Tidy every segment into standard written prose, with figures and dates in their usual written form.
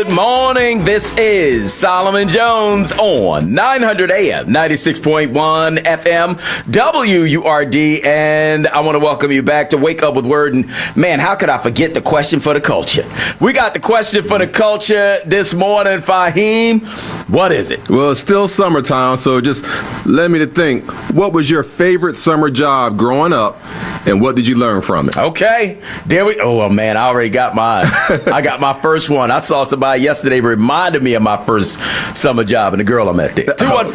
morning. This is Solomon Jones on 900 AM, 96.1 FM, WURD. And I want to welcome you back to Wake Up with Word. And man, how could I forget the question for the culture? We got the question for the culture this morning, Fahim. What is it? Well, it's still summertime, so just let me to think. What was your favorite summer job growing up, and what did you learn from it? Okay. There we. Oh, well, man, I already got mine. I got my first one. I saw somebody yesterday reminded me of my first summer job, and the girl I met there.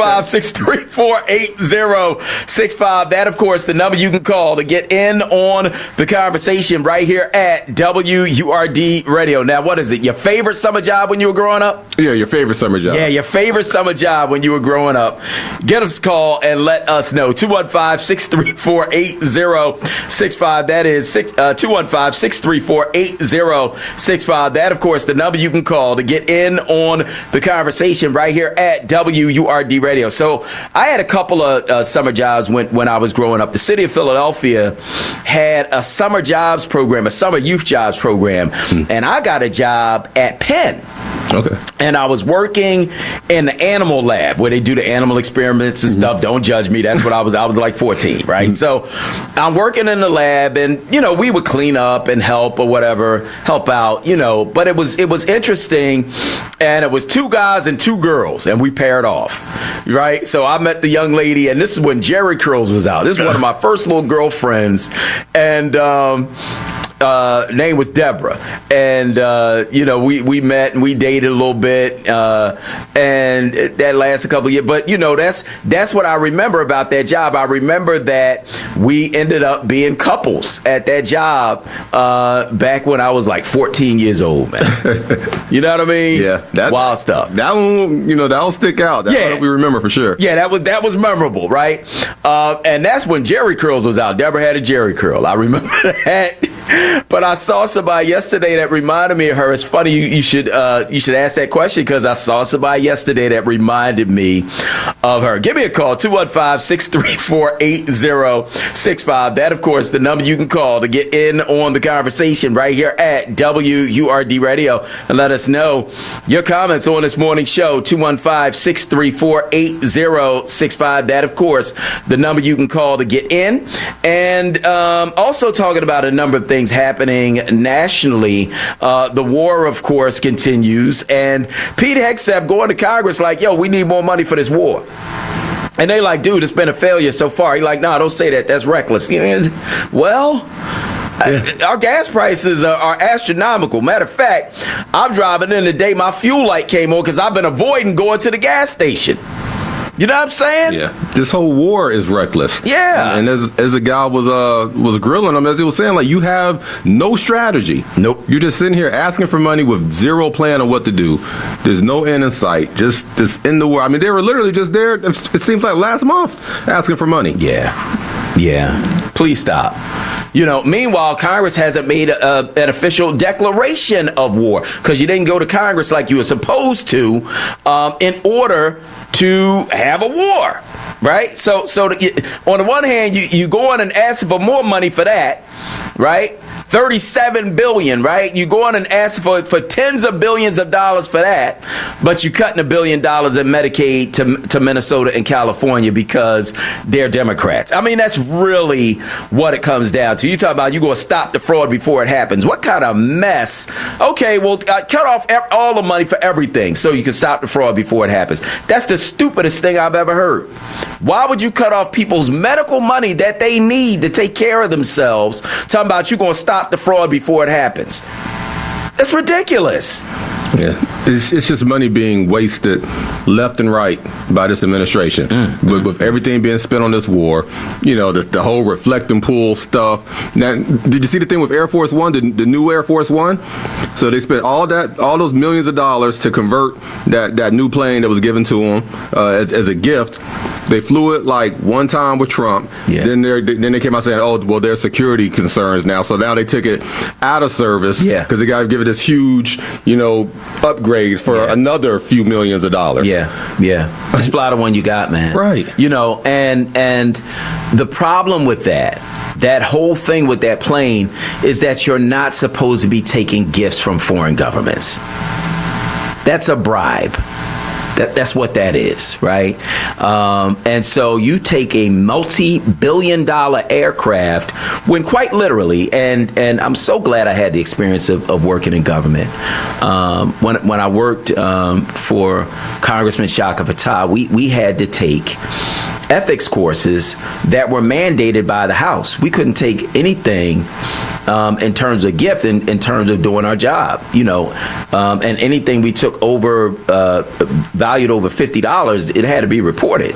215-634-8065. That, of course, the number you can call to get in on the conversation right here at WURD Radio. Now, what is it? Your favorite summer job when you were growing up? Yeah, your favorite summer job. Yeah, your favorite summer job when you were growing up. Get us a call and let us know. 215-634-8065. That is 215-634-8065. That, of course, the number you can call to get in on the conversation right here at WURD Radio. So I had a couple of summer jobs when I was growing up. The city of Philadelphia had a summer jobs program, a summer youth jobs program, and I got a job at Penn. Okay. And I was working in the animal lab where they do the animal experiments and stuff. Don't judge me. That's what I was. I was like 14, right? So I'm working in the lab, and we would clean up and help or whatever, help out, But it was interesting, and it was two guys and two girls, and we paired off, right? So I met the young lady, and this is when Jerry Curls was out. This is one of my first little girlfriends, and name was Deborah, and we met and we dated a little bit, and that lasted a couple of years. But that's what I remember about that job. I remember that we ended up being couples at that job back when I was like 14 years old, man. You know what I mean? Yeah, wild stuff. That one, that'll stick out. That's what we remember for sure. Yeah, that was memorable, right? And that's when Jerry Curls was out. Deborah had a Jerry curl. I remember that. But I saw somebody yesterday that reminded me of her. It's funny you should ask that question, because I saw somebody yesterday that reminded me of her. Give me a call, 215-634-8065. That, of course, the number you can call to get in on the conversation right here at WURD Radio, and let us know your comments on this morning show, 215-634-8065. That, of course, the number you can call to get in. And also talking about a number of things happening nationally. The war, of course, continues. And Pete Hegseth going to Congress like, yo, we need more money for this war. And they like, dude, it's been a failure so far. He's like, no, don't say that. That's reckless. Well, our gas prices are astronomical. Matter of fact, I'm driving in today. My fuel light came on because I've been avoiding going to the gas station. You know what I'm saying? Yeah. This whole war is reckless. Yeah. And as a guy was grilling him, as he was saying, like, you have no strategy. Nope. You're just sitting here asking for money with zero plan on what to do. There's no end in sight. Just in the war. I mean, they were literally just there, it seems like last month, asking for money. Yeah. Please stop. Meanwhile, Congress hasn't made an official declaration of war, because you didn't go to Congress like you were supposed to in order to have a war, right? So on the one hand, you go on and ask for more money for that, right? $37 billion, right? You go on and ask for tens of billions of dollars for that, but you're cutting $1 billion in Medicaid to Minnesota and California because they're Democrats. I mean, that's really what it comes down to. You talk about you going to stop the fraud before it happens. What kind of mess? Okay, well, cut off all the money for everything so you can stop the fraud before it happens. That's the stupidest thing I've ever heard. Why would you cut off people's medical money that they need to take care of themselves, talking about you going to stop the fraud before it happens? That's ridiculous. Yeah, it's just money being wasted left and right by this administration. With everything being spent on this war, the whole reflecting pool stuff. Now, did you see the thing with Air Force One, the new Air Force One? So they spent all those millions of dollars to convert that new plane that was given to them as a gift. They flew it like one time with Trump. Yeah. Then they came out saying, oh, well, there's security concerns now. So now they took it out of service because they got to give it this huge, upgrade for another few millions of dollars. Yeah. Just fly the one you got, man. Right. And the problem with that whole thing with that plane is that you're not supposed to be taking gifts from foreign governments. That's a bribe. That's what that is, right? And so you take a multi-billion-dollar aircraft when quite literally, and I'm so glad I had the experience of working in government. When I worked for Congressman Shaka Fattah, we had to take ethics courses that were mandated by the House. We couldn't take anything in terms of gift, in terms of doing our job, and anything we took over, valued over $50, it had to be reported.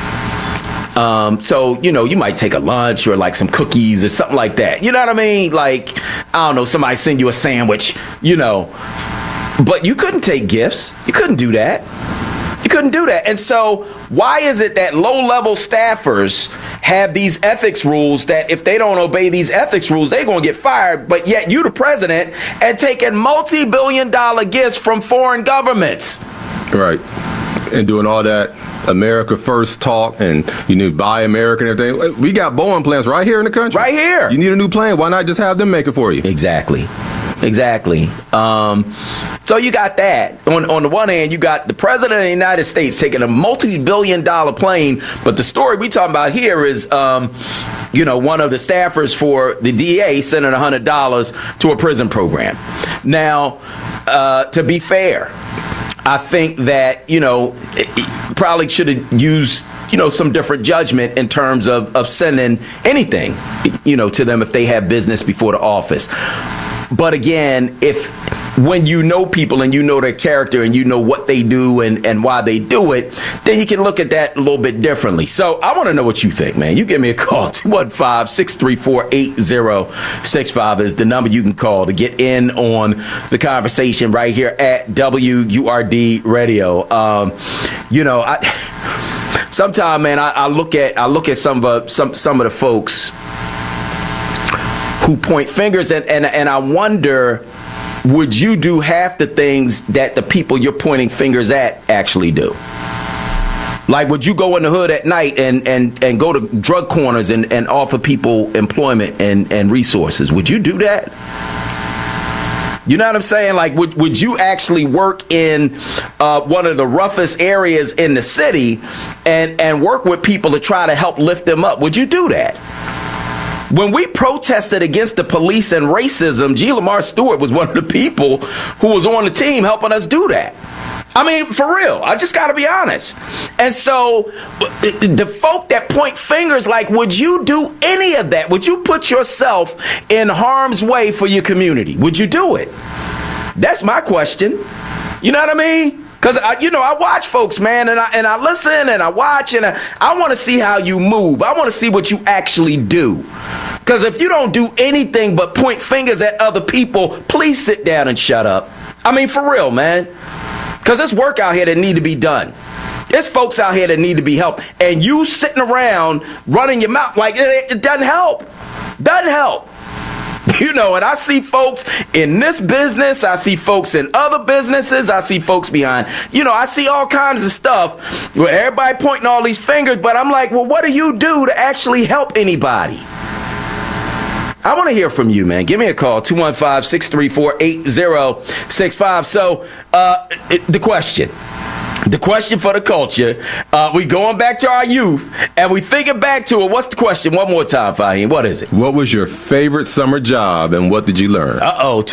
So, you might take a lunch or like some cookies or something like that. You know what I mean? Like, I don't know, somebody send you a sandwich, but you couldn't take gifts. You couldn't do that. You couldn't do that. And so why is it that low-level staffers have these ethics rules that if they don't obey these ethics rules, they're going to get fired, but yet you, the president, and taking multi-billion-dollar gifts from foreign governments? Right. And doing all that America First talk and buy American and everything. We got Boeing plants right here in the country. Right here. You need a new plane. Why not just have them make it for you? Exactly. So you got that. On the one hand, you got the president of the United States taking a multi-billion-dollar plane, but the story we talking about here is, one of the staffers for the DEA sending $100 to a prison program. Now, to be fair, I think that, it probably should have used, some different judgment in terms of sending anything, to them if they have business before the office. But again, when you know people and you know their character and you know what they do and why they do it, then you can look at that a little bit differently. So I want to know what you think, man. You give me a call. 215-634-8065 is the number you can call to get in on the conversation right here at WURD Radio. Sometimes, man, I look at some of the folks who point fingers and I wonder, would you do half the things that the people you're pointing fingers at actually do? Like, would you go in the hood at night and go to drug corners and offer people employment and resources? Would you do that? You know what I'm saying? Like, would you actually work in one of the roughest areas in the city and work with people to try to help lift them up? Would you do that? When we protested against the police and racism, G. Lamar Stewart was one of the people who was on the team helping us do that. I mean, for real. I just got to be honest. And so the folk that point fingers, like, would you do any of that? Would you put yourself in harm's way for your community? Would you do it? That's my question. You know what I mean? Because, I watch folks, man, and I listen and I watch and I want to see how you move. I want to see what you actually do. Because if you don't do anything but point fingers at other people, please sit down and shut up. I mean, for real, man. Because there's work out here that need to be done. There's folks out here that need to be helped. And you sitting around running your mouth like it doesn't help. Doesn't help. And I see folks in this business. I see folks in other businesses. I see folks behind, I see all kinds of stuff where everybody pointing all these fingers. But I'm like, well, what do you do to actually help anybody? I want to hear from you, man. Give me a call, 215-634-8065. So the question for the culture, we going back to our youth, and we thinking back to it. What's the question? One more time, Fahim. What is it? What was your favorite summer job, and what did you learn?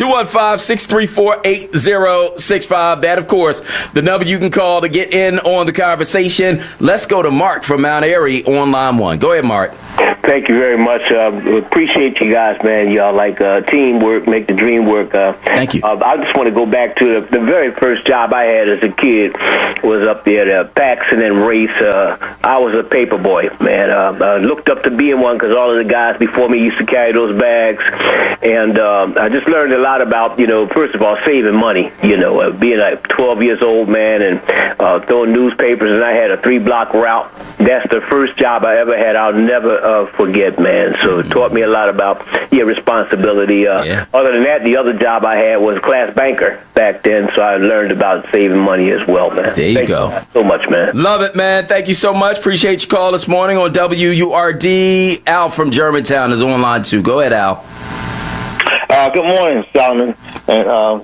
215-634-8065. That, of course, the number you can call to get in on the conversation. Let's go to Mark from Mount Airy on line 1. Go ahead, Mark. Thank you very much. Appreciate you guys, man. Y'all like teamwork, make the dream work. Thank you. I just want to go back to the very first job I had as a kid was up there at Paxson and Race. I was a paper boy, man. I looked up to being one because all of the guys before me used to carry those bags. And I just learned a lot about, first of all, saving money, being like 12 years old, man, and throwing newspapers. And I had a 3-block route. That's the first job I ever had. I'll never forget, man. So it taught me a lot about responsibility. Other than that, the other job I had was class banker back then, so I learned about saving money as well, man. There you go. Thank you so much, man. Love it, man. Thank you so much. Appreciate your call this morning on WURD. Al from Germantown is on line 2. Go ahead, Al. Good morning, Solomon. And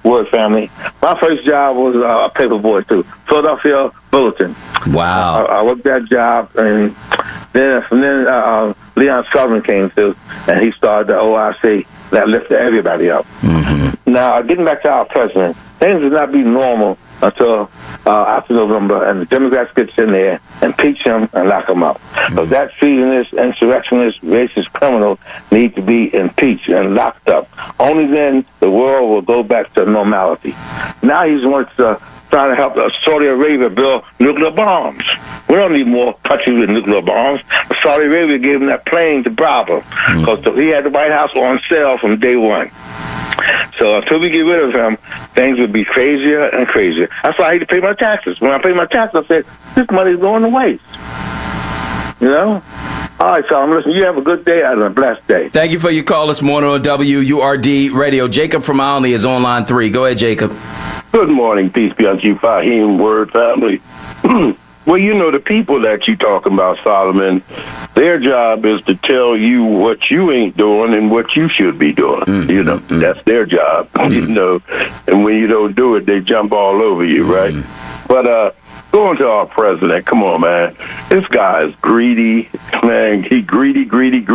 Word family. My first job was a paper boy too, Philadelphia Bulletin. Wow. I worked that job, and then Leon Sullivan came through, and he started the OIC that lifted everybody up. Mm-hmm. Now, getting back to our president, things will not be normal until after November, and the Democrats get in there, impeach him, and lock him up. Because that treasonous, insurrectionist, racist criminal need to be impeached and locked up. Only then the world will go back to normality. Now he's trying to help Saudi Arabia build nuclear bombs. We don't need more countries with nuclear bombs. But Saudi Arabia gave him that plane to Bravo because he had the White House on sale from day one. So until we get rid of him, things would be crazier and crazier. That's why I hate to pay my taxes. When I pay my taxes, I say, this money's going to waste. You know? All right, Solomon, listen, you have a good day and a blessed day. Thank you for your call this morning on WURD Radio. Jacob from Olney is on line 3. Go ahead, Jacob. Good morning. Peace be unto you, Fahim, Word family. Well, you know, the people that you talking about, Solomon, their job is to tell you what you ain't doing and what you should be doing. You know, that's their job, you know. And when you don't do it, they jump all over you, right? But going to our president, come on, man. This guy is greedy, man. He greedy.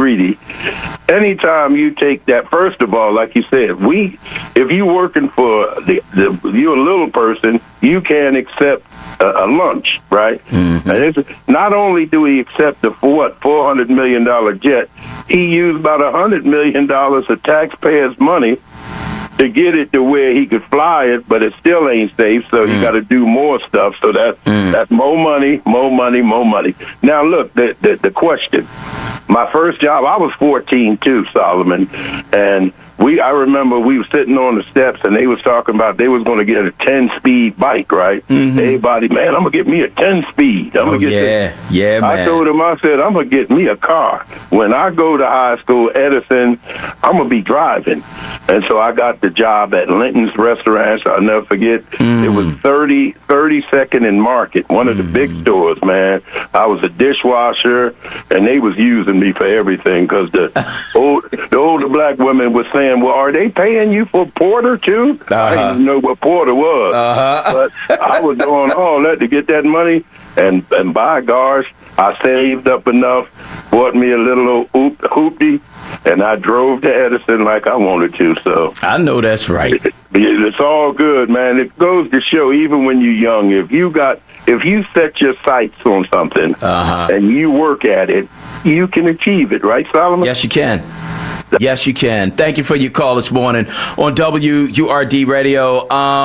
Anytime you take that, first of all, like you said, if you working for you're a little person, you can't accept a lunch, right? Mm-hmm. And not only do he accept the $400 million jet, he used about $100 million of taxpayers' money to get it to where he could fly it, but it still ain't safe, so you got to do more stuff. So that's more money. Now, look, the question. My first job, I was 14 too, Solomon, and I remember we were sitting on the steps, and they was talking about they was going to get a 10-speed bike, right? Mm-hmm. Everybody, man, I'm going to get me a 10-speed. Yeah, man. I told him, I said, I'm going to get me a car. When I go to high school, Edison, I'm going to be driving. And so I got the job at Linton's Restaurants. I'll never forget. It was 32nd and Market, one of the big stores, man. I was a dishwasher, and they was using me for everything because the older black women was saying, well, are they paying you for porter, too? I didn't even know what porter was. But I was doing all that to get that money, and by gosh, I saved up enough, bought me a little hoopty, and I drove to Edison like I wanted to. So I know that's right. It's all good, man. It goes to show, even when you're young, if you set your sights on something and you work at it, you can achieve it, right, Solomon? Yes, you can. Yes, you can. Thank you for your call this morning on WURD Radio.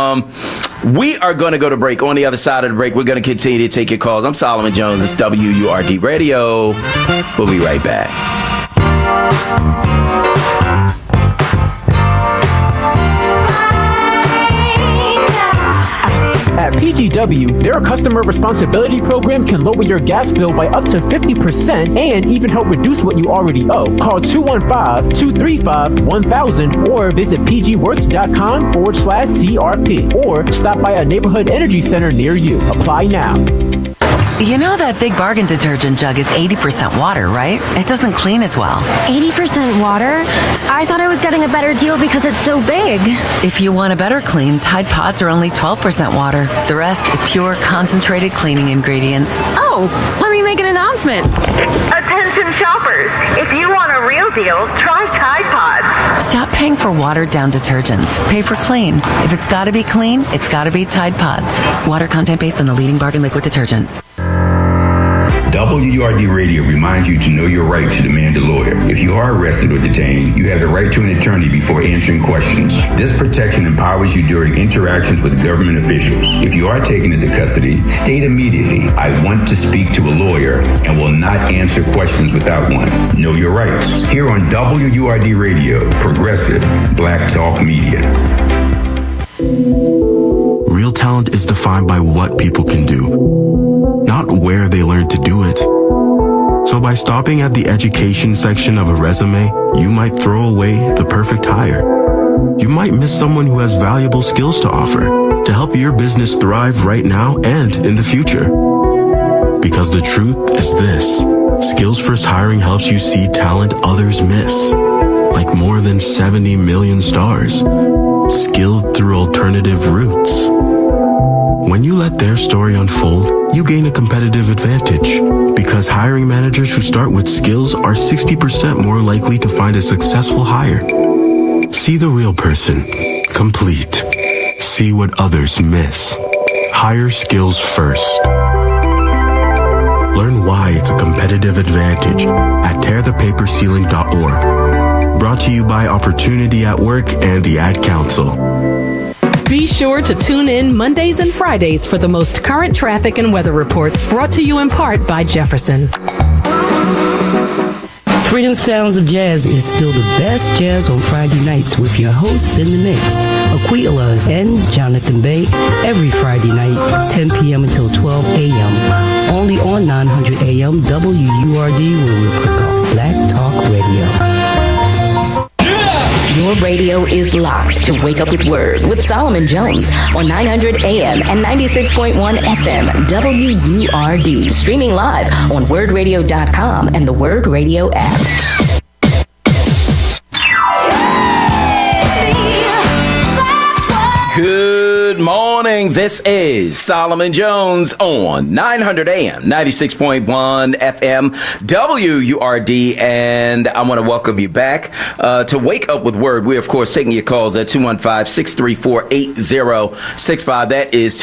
We are going to go to break. On the other side of the break, we're going to continue to take your calls. I'm Solomon Jones. It's WURD Radio. We'll be right back. At PGW, their customer responsibility program can lower your gas bill by up to 50% and even help reduce what you already owe. Call 215-235-1000 or visit pgworks.com/CRP or stop by a neighborhood energy center near you. Apply now. You know that Big Bargain detergent jug is 80% water, right? It doesn't clean as well. 80% water? I thought I was getting a better deal because it's so big. If you want a better clean, Tide Pods are only 12% water. The rest is pure, concentrated cleaning ingredients. Oh, let me make an announcement. Attention shoppers, if you want a real deal, try Tide Pods. Stop paying for watered-down detergents. Pay for clean. If it's got to be clean, it's got to be Tide Pods. Water content based on the leading bargain liquid detergent. WURD Radio reminds you to know your right to demand a lawyer. If you are arrested or detained, you have the right to an attorney before answering questions. This protection empowers you during interactions with government officials. If you are taken into custody, state immediately, I want to speak to a lawyer, and will not answer questions without one. Know your rights. Here on WURD Radio, Progressive Black Talk Media. Real talent is defined by what people can do, not where they learn to do it. So by stopping at the education section of a resume, you might throw away the perfect hire. You might miss someone who has valuable skills to offer to help your business thrive right now and in the future. Because the truth is this: Skills First Hiring helps you see talent others miss, like more than 70 million stars. skilled through alternative routes. When you let their story unfold, you gain a competitive advantage because hiring managers who start with skills are 60% more likely to find a successful hire. See the real person. Complete. See what others miss. Hire skills first. Learn why it's a competitive advantage at tearthepaperceiling.org. Brought to you by Opportunity at Work and the Ad Council. Be sure to tune in Mondays and Fridays for the most current traffic and weather reports, brought to you in part by Jefferson. Freedom Sounds of Jazz is still the best jazz on Friday nights with your hosts in the mix, Aquila and Jonathan Bay, every Friday night, 10 p.m. until 12 a.m. Only on 900 a.m. WURD, where we put off Black Talk Radio. Your radio is locked to Wake Up with Word with Solomon Jones on 900 AM and 96.1 FM WURD. Streaming live on wordradio.com and the Word Radio app. Good morning. This is Solomon Jones on 900 AM, 96.1 FM, WURD, and I want to welcome you back to Wake Up with Word. We're, of course, taking your calls at 215-634-8065. That is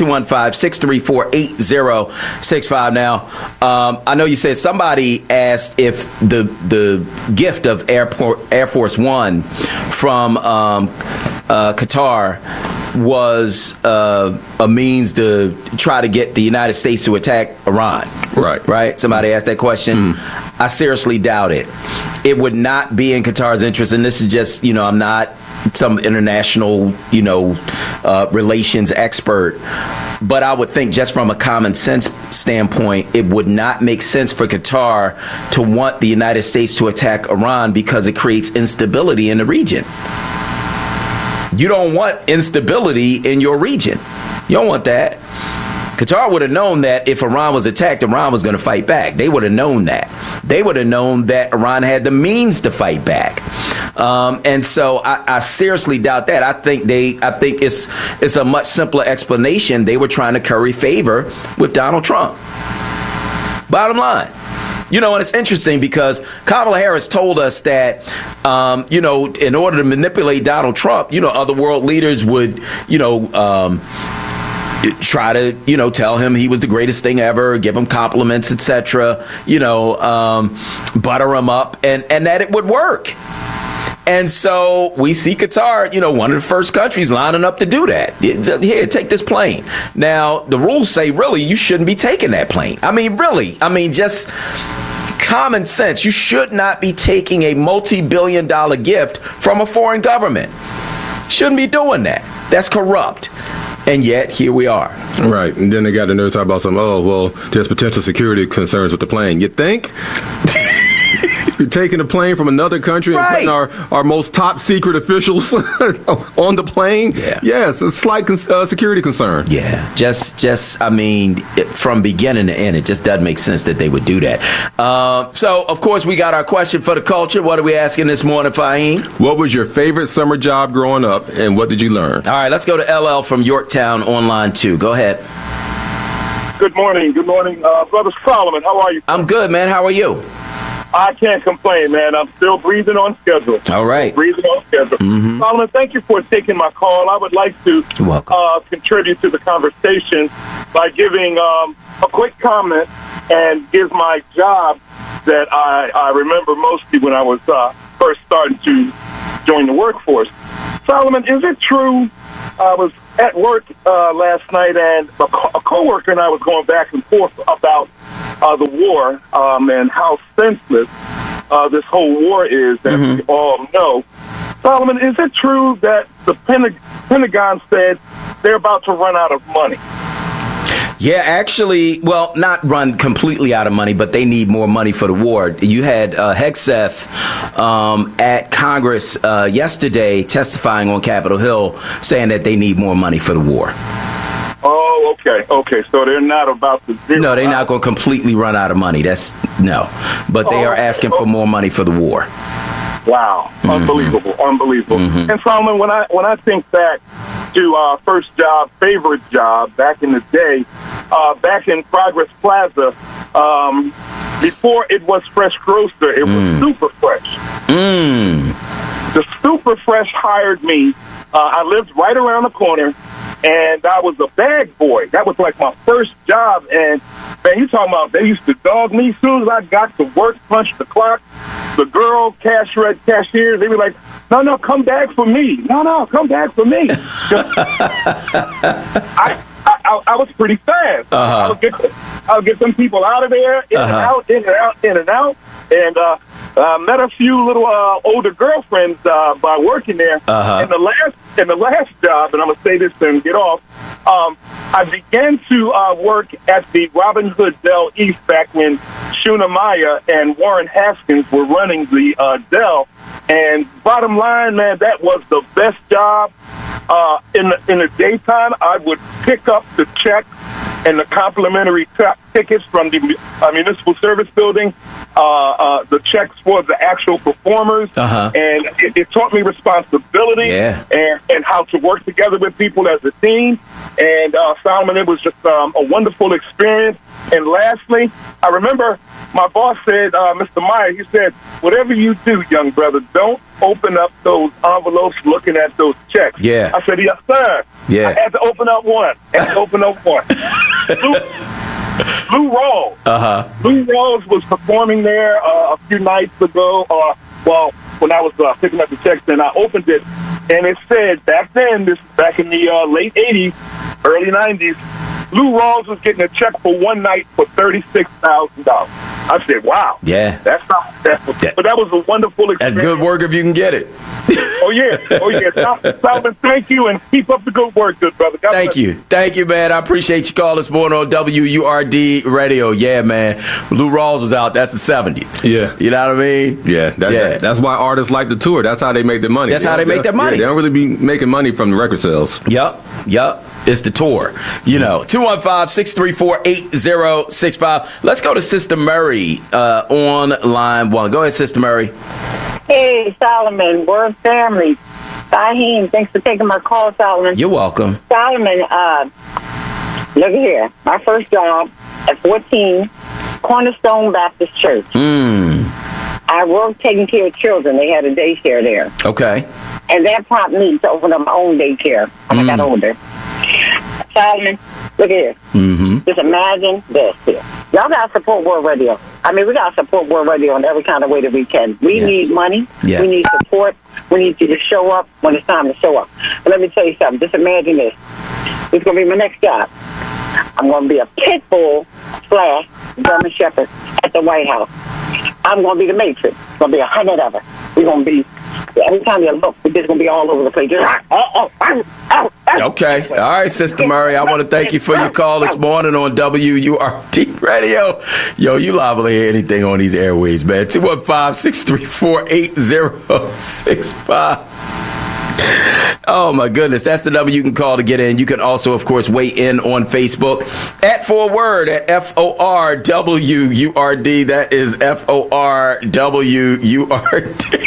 215-634-8065. Now, I know you said somebody asked if the gift of Air Force One from Qatar was a means to try to get the United States to attack Iran. Right? Somebody asked that question. I seriously doubt it. It would not be in Qatar's interest, and this is just, I'm not some international, relations expert, but I would think just from a common sense standpoint, it would not make sense for Qatar to want the United States to attack Iran because it creates instability in the region. You don't want instability in your region. You don't want that. Qatar would have known that if Iran was attacked, Iran was going to fight back. They would have known that. They would have known that Iran had the means to fight back. And so I seriously doubt that. I think it's a much simpler explanation. They were trying to curry favor with Donald Trump. Bottom line. And it's interesting because Kamala Harris told us that, in order to manipulate Donald Trump, other world leaders would, try to, tell him he was the greatest thing ever, give him compliments, etc., butter him up, and that it would work. And so we see Qatar, one of the first countries lining up to do that. Here, take this plane. Now, the rules say, really, you shouldn't be taking that plane. Just common sense. You should not be taking a multi-billion-dollar gift from a foreign government. Shouldn't be doing that. That's corrupt. And yet, here we are. Right. And then they got the nerve to talk about there's potential security concerns with the plane. You think? You're taking a plane from another country and putting our most top secret officials on the plane? Yeah. Yes, a slight security concern. Yeah. From beginning to end, it just doesn't make sense that they would do that. So, of course, we got our question for the culture. What are we asking this morning, Fahim? What was your favorite summer job growing up, and what did you learn? All right, let's go to LL from Yorktown on line 2. Go ahead. Good morning. Brother Solomon, how are you? I'm good, man. How are you? I can't complain, man. I'm still breathing on schedule. All right. Mm-hmm. Solomon, thank you for taking my call. I would like to contribute to the conversation by giving a quick comment and give my job that I remember mostly when I was first starting to join the workforce. Solomon, is it true? I was at work last night, and a coworker and I was going back and forth about the war and how senseless this whole war is, as we all know. Solomon, is it true that the Pentagon said they're about to run out of money? Yeah, actually, not run completely out of money, but they need more money for the war. You had Hegseth at Congress yesterday testifying on Capitol Hill saying that they need more money for the war. Oh, okay. So they're not about to zero. No, they're not going to completely run out of money. But they are asking for more money for the war. Wow, unbelievable. Mm-hmm. And Solomon, when I think back to first job, favorite job back in the day, back in Progress Plaza, before it was Fresh Grocer, it was Super Fresh. The Super Fresh hired me. I lived right around the corner, and I was a bag boy. That was like my first job. And, man, you talking about they used to dog me as soon as I got to work, punch the clock. The girl cashiers, they were like, no, come back for me. No, come back for me. I was pretty fast. I would get some people out of there, in and out. And met a few little older girlfriends by working there. In the last job, and I'm gonna say this and get off. I began to work at the Robin Hood Dell East back when Shuna Maya and Warren Haskins were running the Dell. And bottom line, man, that was the best job. In the daytime, I would pick up the check and the complimentary tickets from the municipal service building, the checks for the actual performers, and it taught me responsibility and how to work together with people as a team. And Solomon, it was just a wonderful experience. And lastly, I remember my boss said, Mr. Meyer, he said, whatever you do, young brother, don't open up those envelopes looking at those checks. Yeah. I said, yes, sir. Yeah. I had to open up one. Lou Rawls. Lou Rawls was performing there a few nights ago, when I was picking up the checks, and I opened it, and it said back then, this is back in the late 80s, early 90s, Lou Rawls was getting a check for one night for $36,000. I said, wow. Yeah. That's not but that was a wonderful experience. That's good work if you can get it. Oh, yeah. Solomon, thank you, and keep up the good work, good brother. God Thank you. Thank you, man. I appreciate you calling this morning on WURD Radio. Yeah, man. Lou Rawls was out. That's the 70s. Yeah. You know what I mean? Yeah. That's why artists like to tour. That's how they make their money. That's how they make their money. Yeah, they don't really be making money from the record sales. Yep. It's the tour. 215-634-8065. Let's go to Sister Murray on line 1. Go ahead, Sister Murray. Hey, Solomon, Word family. Fahim, thanks for taking my call, Solomon. You're welcome. Solomon, look here. My first job at 14, Cornerstone Baptist Church. I worked taking care of children. They had a daycare there. Okay. And that prompted me to open up my own daycare when I got older. Solomon, look here. Just imagine this here. Y'all got to support World Radio. I mean, we got to support World Radio in every kind of way that we can. We need money. Yes. We need support. We need you to show up when it's time to show up. But let me tell you something. Just imagine this. This is going to be my next job. I'm going to be a pit bull / German Shepherd at the White House. I'm going to be the Matrix. It's going to be 100 of us. We're going to be, every time you look, we're just going to be all over the place. Okay. All right, Sister Murray. I want to thank you for your call this morning on WURD Radio. Yo, you liable to hear anything on these airways, man. 215-634-8065. Oh, my goodness. That's the number you can call to get in. You can also, of course, weigh in on Facebook at ForWord at FORWURD. That is FORWURD.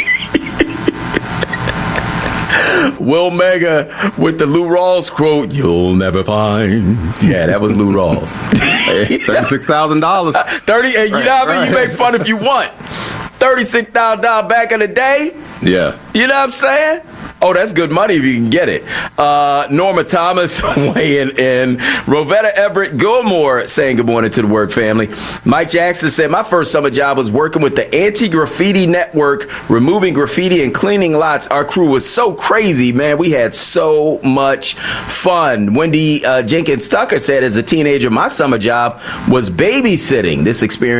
Will Mega with the Lou Rawls quote, "You'll never find." Yeah, that was Lou Rawls. $36,000. 30. You know what I mean? You make fun if you want. $36,000 back in the day. Yeah. You know what I'm saying? Oh, that's good money if you can get it. Norma Thomas weighing in. Rovetta Everett Gilmore saying good morning to the Word family. Mike Jackson said, my first summer job was working with the Anti-Graffiti Network, removing graffiti and cleaning lots. Our crew was so crazy, man. We had so much fun. Wendy Jenkins Tucker said, as a teenager, my summer job was babysitting. This experience